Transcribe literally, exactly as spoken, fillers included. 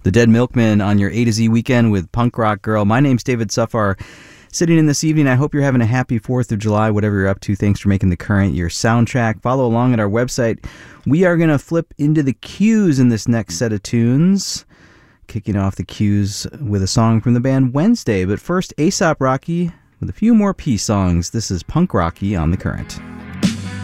The Dead Milkmen on your A to Z weekend with Punk Rock Girl. My name's David Suffar. Sitting in this evening, I hope you're having a happy fourth of July, whatever you're up to. Thanks for making The Current your soundtrack. Follow along at our website. We are going to flip into the cues in this next set of tunes. Kicking off the cues with a song from the band Wednesday. But first, A$AP Rocky with a few more peace songs. This is Punk Rocky on The Current.